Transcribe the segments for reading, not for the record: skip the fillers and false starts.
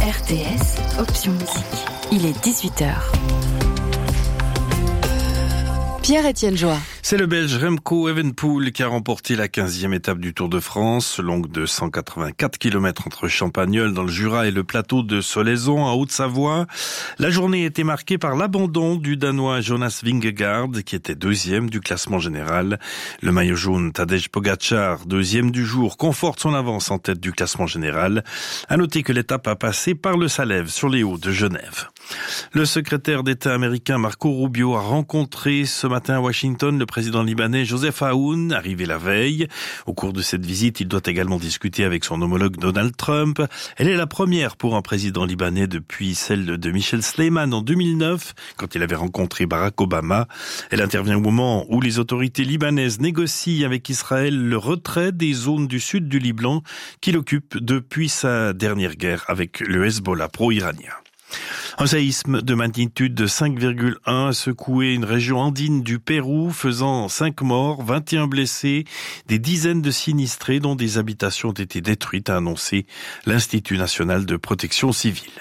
RTS, option musique. Il est 18h. Pierre-Étienne Joie. C'est le Belge Remco Evenepoel qui a remporté la 15e étape du Tour de France, longue de 184 km entre Champagnole dans le Jura et le plateau de Solaizon en Haute-Savoie. La journée a été marquée par l'abandon du Danois Jonas Vingegaard qui était deuxième du classement général. Le maillot jaune Tadej Pogačar, deuxième du jour, conforte son avance en tête du classement général. À noter que l'étape a passé par le Salève sur les hauts de Genève. Le secrétaire d'État américain Marco Rubio a rencontré ce matin à Washington le président libanais Joseph Aoun, arrivé la veille. Au cours de cette visite, il doit également discuter avec son homologue Donald Trump. Elle est la première pour un président libanais depuis celle de Michel Sleiman en 2009, quand il avait rencontré Barack Obama. Elle intervient au moment où les autorités libanaises négocient avec Israël le retrait des zones du sud du Liban qu'il occupe depuis sa dernière guerre avec le Hezbollah pro-iranien. Un séisme de magnitude de 5,1 a secoué une région andine du Pérou, faisant 5 morts, 21 blessés, des dizaines de sinistrés dont des habitations ont été détruites, a annoncé l'Institut national de protection civile.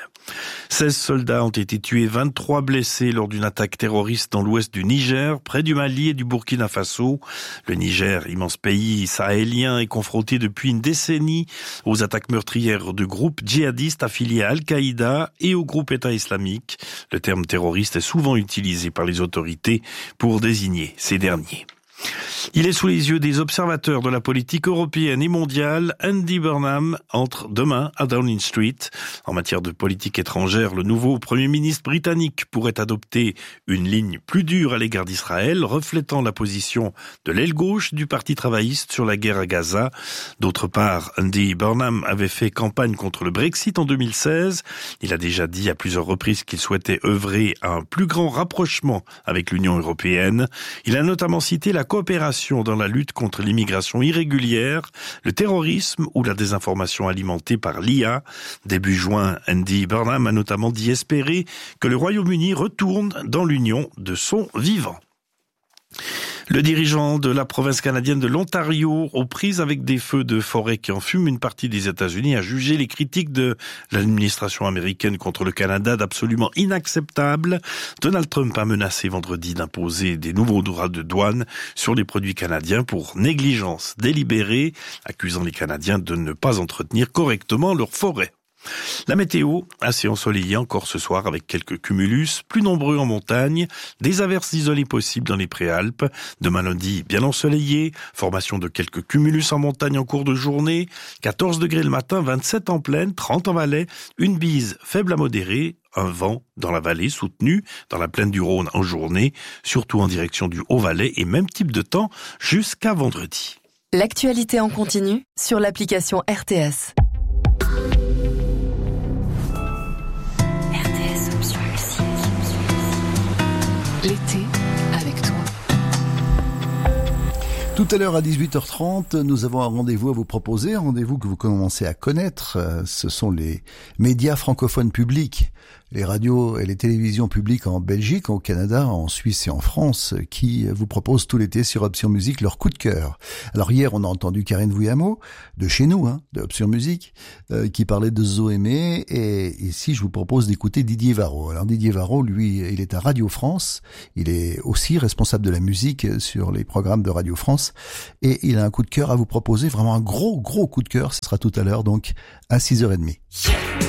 16 soldats ont été tués, 23 blessés lors d'une attaque terroriste dans l'ouest du Niger, près du Mali et du Burkina Faso. Le Niger, immense pays sahélien, est confronté depuis une décennie aux attaques meurtrières de groupes djihadistes affiliés à Al-Qaïda et au groupe État islamique. Le terme terroriste est souvent utilisé par les autorités pour désigner ces derniers. Il est sous les yeux des observateurs de la politique européenne et mondiale. Andy Burnham entre demain à Downing Street. En matière de politique étrangère, le nouveau Premier ministre britannique pourrait adopter une ligne plus dure à l'égard d'Israël, reflétant la position de l'aile gauche du Parti travailliste sur la guerre à Gaza. D'autre part, Andy Burnham avait fait campagne contre le Brexit en 2016. Il a déjà dit à plusieurs reprises qu'il souhaitait œuvrer à un plus grand rapprochement avec l'Union européenne. Il a notamment cité la coopération dans la lutte contre l'immigration irrégulière, le terrorisme ou la désinformation alimentée par l'IA. Début juin, Andy Burnham a notamment dit espérer que le Royaume-Uni retourne dans l'Union de son vivant. Le dirigeant de la province canadienne de l'Ontario, aux prises avec des feux de forêt qui enfument une partie des États-Unis, a jugé les critiques de l'administration américaine contre le Canada d'absolument inacceptables. Donald Trump a menacé vendredi d'imposer des nouveaux droits de douane sur les produits canadiens pour négligence délibérée, accusant les Canadiens de ne pas entretenir correctement leurs forêts. La météo, assez ensoleillée encore ce soir avec quelques cumulus, plus nombreux en montagne, des averses isolées possibles dans les Préalpes. Demain lundi, bien ensoleillé, formation de quelques cumulus en montagne en cours de journée, 14 degrés le matin, 27 en plaine, 30 en vallée, une bise faible à modérée, un vent dans la vallée soutenu dans la plaine du Rhône en journée, surtout en direction du Haut-Valais et même type de temps jusqu'à vendredi. L'actualité en continu sur l'application RTS. L'été avec toi. Tout à l'heure à 18h30, nous avons un rendez-vous à vous proposer, un rendez-vous que vous commencez à connaître. Ce sont les médias francophones publics, les radios et les télévisions publiques en Belgique, au Canada, en Suisse et en France, qui vous proposent tout l'été sur Option Musique leur coup de cœur. Alors hier, on a entendu Karine Vouillamo, de chez nous, de Option Musique, qui parlait de Zoémé, et ici je vous propose d'écouter Didier Varro. Alors Didier Varro, lui, il est à Radio France, il est aussi responsable de la musique sur les programmes de Radio France, et il a un coup de cœur à vous proposer, vraiment un gros coup de cœur, ce sera tout à l'heure, donc à 6h30.